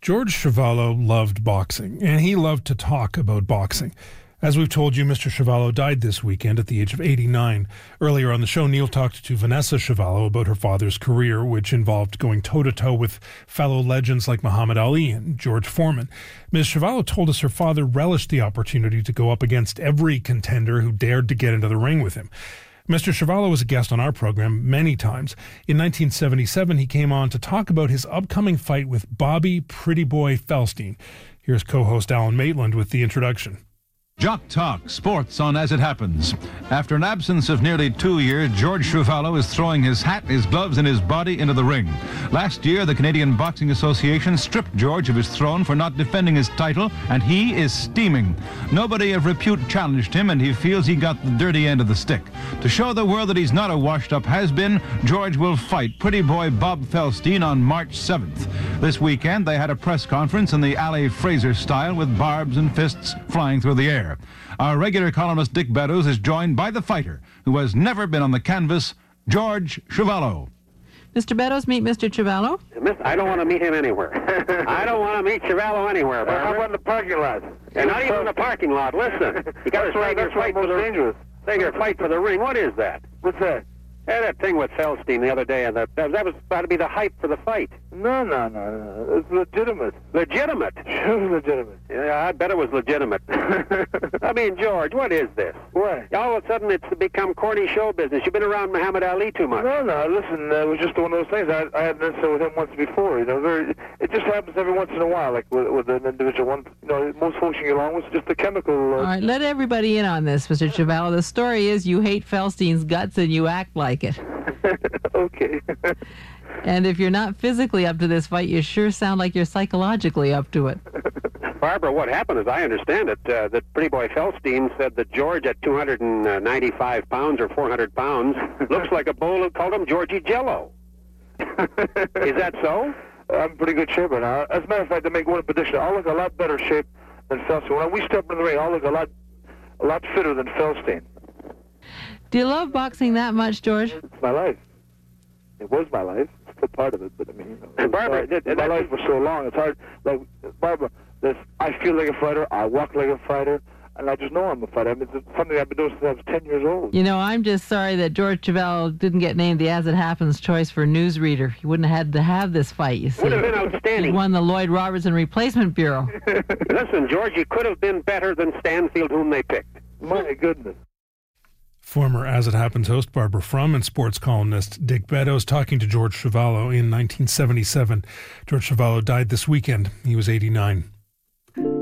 George Chuvalo loved boxing, and he loved to talk about boxing. As we've told you, Mr. Chuvalo died this weekend at the age of 89. Earlier on the show, Neil talked to Vanessa Chuvalo about her father's career, which involved going toe-to-toe with fellow legends like Muhammad Ali and George Foreman. Ms. Chuvalo told us her father relished the opportunity to go up against every contender who dared to get into the ring with him. Mr. Chuvalo was a guest on our program many times. In 1977, he came on to talk about his upcoming fight with Bobby Pretty Boy Feldstein. Here's co-host Alan Maitland with the introduction. Jock Talk, sports on As It Happens. After an absence of nearly 2 years, George Chuvalo is throwing his hat, his gloves, and his body into the ring. Last year, the Canadian Boxing Association stripped George of his throne for not defending his title, and he is steaming. Nobody of repute challenged him, and he feels he got the dirty end of the stick. To show the world that he's not a washed-up has-been, George will fight pretty boy Bob Feldstein on March 7th. This weekend, they had a press conference in the Ali Fraser style with barbs and fists flying through the air. Our regular columnist Dick Beddoes is joined by the fighter who has never been on the canvas, George Chuvalo. Mr. Beddoes, meet Mr. Chuvalo. I don't want to meet him anywhere. I don't want to meet Chuvalo anywhere. How about in the parking lot? And not even in the parking lot. Listen, you got to save your fight for the dangerous. Save your fight for the ring. What is that? What's that? That thing with Feldstein the other day, and that was about to be the hype for the fight. No. It's legitimate. Legitimate? Sure, legitimate. Yeah, I bet it was legitimate. I mean, George, what is this? What? All of a sudden, it's become corny show business. You've been around Muhammad Ali too much. No. Listen, it was just one of those things. I had an incident with him once before. It just happens every once in a while, like with an individual one. Most folks you get along with, it's just a chemical. All right, let everybody in on this, Mr. Chuvalo. The story is you hate Feldstein's guts and you act like it. Okay. And if you're not physically up to this fight, you sure sound like you're psychologically up to it. Barbara, what happened, as I understand it, that Pretty Boy Feldstein said that George at 295 pounds or 400 pounds looks like a bowl of, called him Georgie Jello. Is that so? I'm in pretty good shape right now. As a matter of fact, to make one prediction, I'll look a lot better shape than Feldstein. When we step in the ring, I'll look a lot fitter than Feldstein. Do you love boxing that much, George? It's my life. It was my life. It's still part of it, but I mean, and Barbara, my life for so long. It's hard. Like Barbara, I feel like a fighter. I walk like a fighter, and I just know I'm a fighter. I mean, it's something I've been doing since I was 10 years old. I'm just sorry that George Chuvalo didn't get named the As It Happens choice for newsreader. He wouldn't have had to have this fight, you see. Would have been outstanding. He won the Lloyd Robertson Replacement Bureau. Listen, George, you could have been better than Stanfield, whom they picked. My goodness. Former As It Happens host Barbara Frum and sports columnist Dick Beddoes talking to George Chuvalo in 1977. George Chuvalo died this weekend. He was 89.